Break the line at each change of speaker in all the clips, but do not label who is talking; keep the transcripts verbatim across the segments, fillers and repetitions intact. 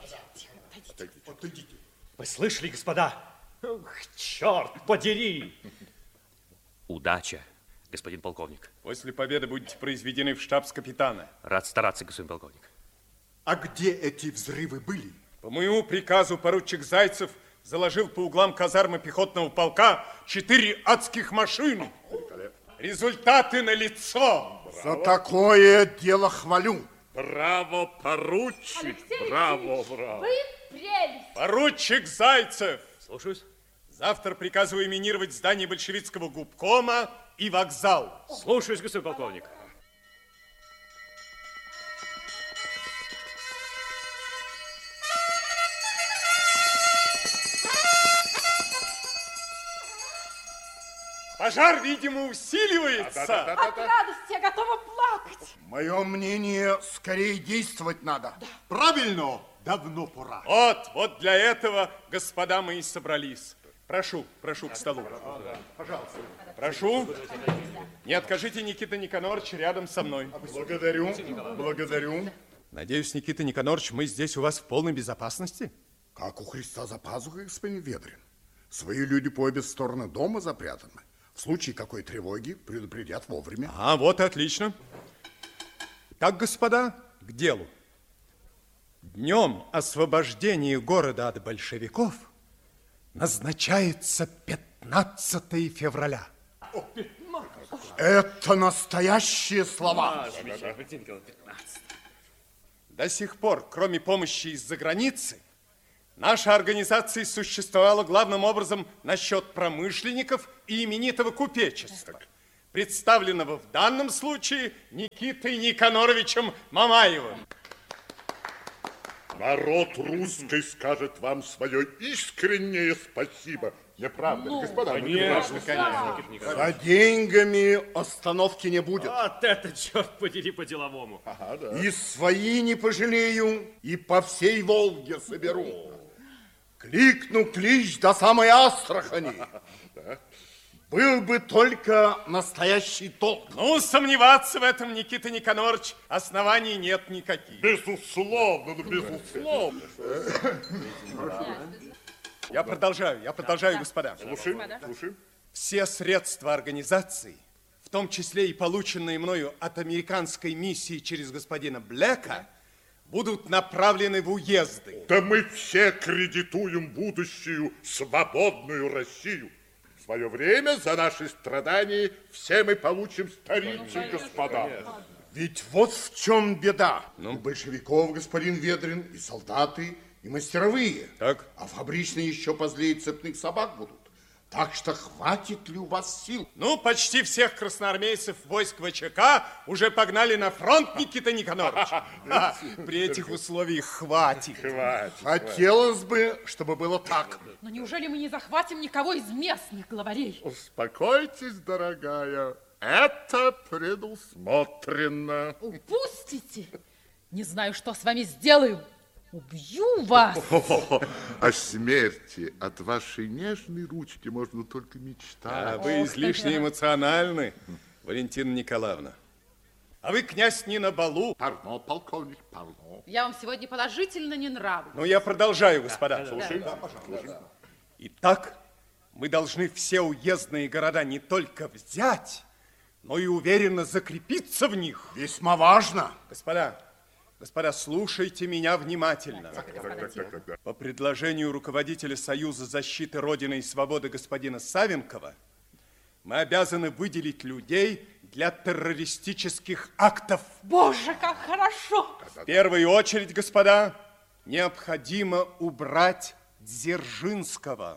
Отойдите. Отойдите.
Вы слышали, господа? Ох, черт подери! Удача, господин полковник.
После победы будете произведены в штабс-капитана.
Рад стараться, господин полковник.
А где эти взрывы были?
По моему приказу поручик Зайцев заложил по углам казармы пехотного полка четыре адских машины. Результаты налицо.
За такое дело хвалю.
Браво, поручик.
Алексей
браво,
Алексеевич,
браво.
вы прелесть.
Поручик Зайцев.
Слушаюсь.
Завтра приказываю минировать здание большевистского губкома и вокзал.
Слушаюсь, господин полковник.
Пожар, видимо, усиливается.
Да, да, да,
От радости я готова плакать.
Мое мнение, скорее действовать надо. Правильно? Давно пора.
Вот, вот для этого, господа, мы и собрались. Прошу, прошу к столу.
Пожалуйста.
Прошу. Не откажите, Никита Никонорович, рядом со мной.
Благодарю. Благодарю.
Надеюсь, Никита Никонорович, мы здесь у вас в полной безопасности?
Как у Христа за пазухой, господин Ведрин. Свои люди по обе стороны дома запрятаны. В случае какой тревоги предупредят вовремя.
А, вот и отлично. Так, господа, к делу. Днем освобождения города от большевиков назначается пятнадцатое февраля.
Это настоящие слова.
До сих пор, кроме помощи из-за границы, наша организация существовала главным образом насчет промышленников и именитого купечества, представленного в данном случае Никитой Никоноровичем Мамаевым.
Народ русский скажет вам свое искреннее спасибо. Не правда ли, господа?
Конечно, конечно, Никита Николаевич.
За деньгами остановки не будет.
Вот это, черт подери, по-деловому.
Ага, да.
И свои не пожалею, и по всей Волге соберу. Кликну клич до самой Астрахани. Был бы только настоящий толк.
Ну, сомневаться в этом, Никита Никонорович, оснований нет никаких.
Безусловно, ну, безусловно.
Я продолжаю, я продолжаю, господа.
Слушаем, слушаем.
Все средства организации, в том числе и полученные мною от американской миссии через господина Блэка, будут направлены в уезды.
Да мы все кредитуем будущую свободную Россию. В свое время за наши страдания все мы получим старинцы, господа.
Ведь вот в чем беда. У большевиков, господин Ведрин, и солдаты, и мастеровые.
Так.
А фабричные еще позлее цепных собак будут. Так что хватит ли у вас сил?
Ну, почти всех красноармейцев войск ВЧК уже погнали на фронт, Никита Никонорович. А, при этих условиях хватит.
Хватит.
Хотелось бы, чтобы было так.
Но неужели мы не захватим никого из местных главарей?
Успокойтесь, дорогая. Это предусмотрено.
Упустите. Не знаю, что с вами сделаю. Убью вас.
О смерти от вашей нежной ручки можно только
А
мечтать.
вы излишне эмоциональны, Валентина Николаевна. А вы, князь, не на балу.
Парно, полковник, парно.
Я вам сегодня положительно не нравлюсь.
Ну, я продолжаю, господа.
Слушаем.
Итак, мы должны все уездные города не только взять, но и уверенно закрепиться в них.
Весьма важно.
Господа, господа, слушайте меня внимательно. По предложению руководителя Союза защиты Родины и Свободы господина Савенкова, мы обязаны выделить людей для террористических актов.
Боже, как хорошо.
В первую очередь, господа, необходимо убрать Дзержинского.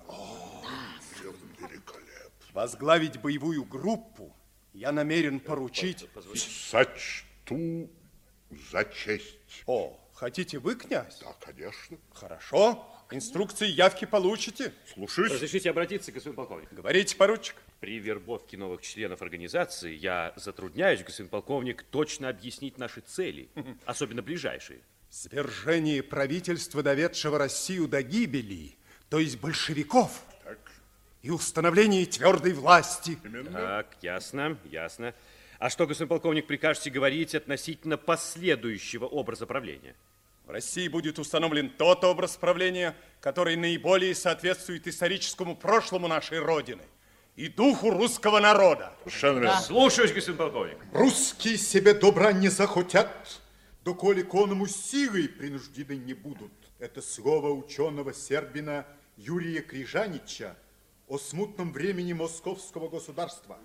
Возглавить боевую группу я намерен поручить...
Сочту за честь.
О, хотите вы, князь?
Да, конечно.
Хорошо. Инструкции явки получите.
Слушаюсь.
Разрешите обратиться, господин полковник.
Говорите, поручик.
При вербовке новых членов организации я затрудняюсь, господин полковник, точно объяснить наши цели, особенно ближайшие.
Свержение правительства, доведшего Россию до гибели, то есть большевиков,
Так,
и установление твердой власти.
именно.
Так, ясно, ясно. А что, господин полковник, прикажете говорить относительно последующего образа правления?
В России будет установлен тот образ правления, который наиболее соответствует историческому прошлому нашей Родины и духу русского народа.
Да. Слушаюсь, господин полковник.
Русские себе добра не захотят, доколе коному силой принуждены не будут. Это слово ученого сербина Юрия Крижанича о смутном времени московского государства.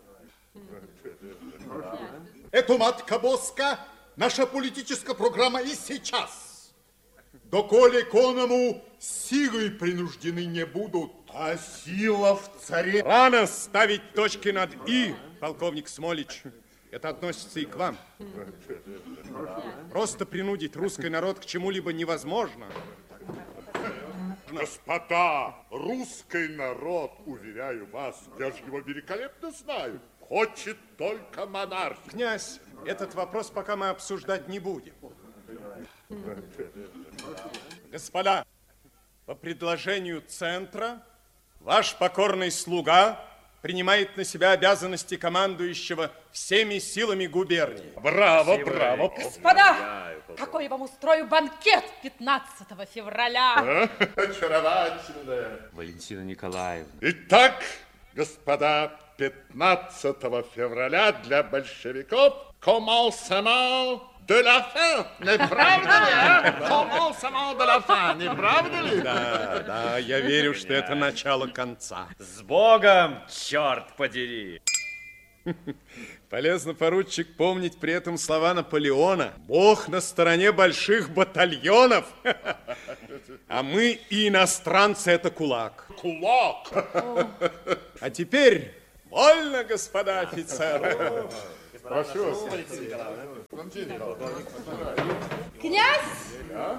Это, матка Боска, наша политическая программа и сейчас. Доколе коному силой принуждены не будут.
А сила в царе...
Рано ставить точки над «и», полковник Смолич. Это относится и к вам. Просто принудить русский народ к чему-либо невозможно.
Господа, русский народ, уверяю вас, я же его великолепно знаю, хочет только монархии.
Князь, этот вопрос пока мы обсуждать не будем. Господа, по предложению центра ваш покорный слуга принимает на себя обязанности командующего всеми силами губернии.
Браво, браво.
Господа, какой я вам устрою банкет пятнадцатого февраля.
Очаровательно.
Валентина Николаевна.
Итак, господа, пятнадцатого февраля для большевиков commencement de la fin. Не правда ли, а? Commencement de la fin, не правда ли?
Да, да, я верю, что это начало конца.
С Богом, черт подери!
Полезно, поручик, помнить при этом слова Наполеона. Бог на стороне больших батальонов, а мы и иностранцы это кулак.
Кулак!
А теперь вольно, господа офицеры.
Прошу.
Князь!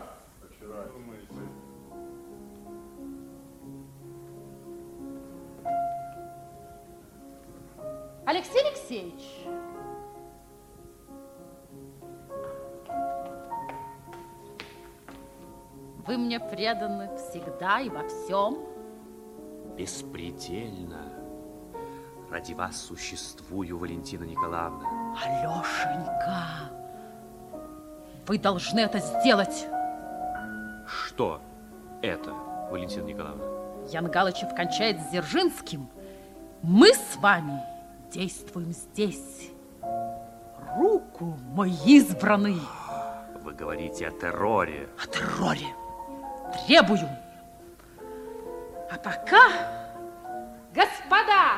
Алексей Алексеевич. Вы мне преданы всегда и во всем.
Беспредельно. Ради вас существую, Валентина Николаевна.
Алешенька, вы должны это сделать.
Что это, Валентина Николаевна?
Ян Галычев кончает с Дзержинским. Мы с вами действуем здесь. Руку, мой избранный.
Вы говорите о терроре.
О терроре. Требую. А пока, господа,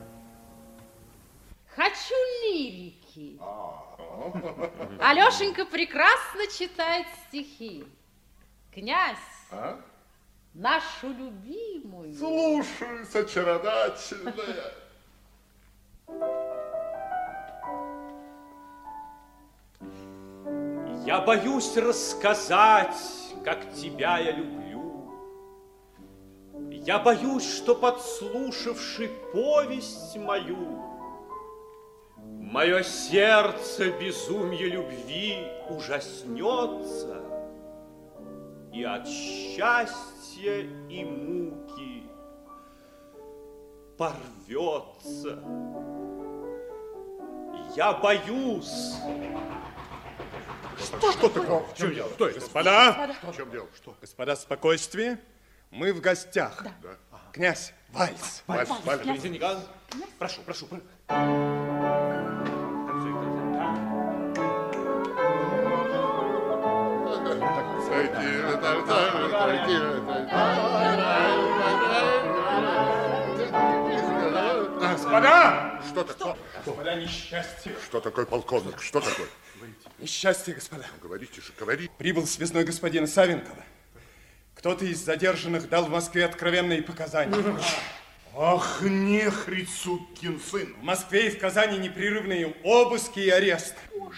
хочу лирики. Алешенька прекрасно читает стихи. Князь,
А?
нашу любимую.
Слушаюсь, очаровательная.
Я боюсь рассказать, как тебя я люблю. Я боюсь, что, подслушавши повесть мою, мое сердце безумье любви ужаснется, и от счастья и муки порвется. Я боюсь.
Что, что такое? В чем дело? Стой,
Господа,
в чем дело? Что?
господа, спокойствие. Мы в гостях.
Да.
Князь, вальс.
Вальс, вальс.
Валентина Николаевна, прошу, прошу.
Господа!
Что такое?
Господа, несчастье.
Что такое, полковник? Что такое?
Несчастье, господа.
Говорите же, говори.
Прибыл связной господина Савенкова. Кто-то из задержанных дал в Москве откровенные показания.
Ах, нехрить, сукин сын.
В Москве и в Казани непрерывные обыски и аресты.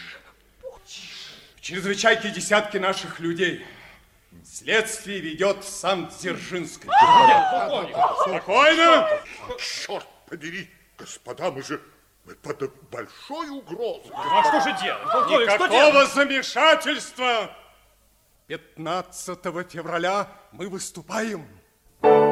В чрезвычайке десятки наших людей. Следствие ведет сам Дзержинский. Спокойно!
Черт побери, господа, мы же мы под большой угрозой.
А что же делать? Полковник, что
Никакого
делать?
замешательства! пятнадцатого февраля мы выступаем.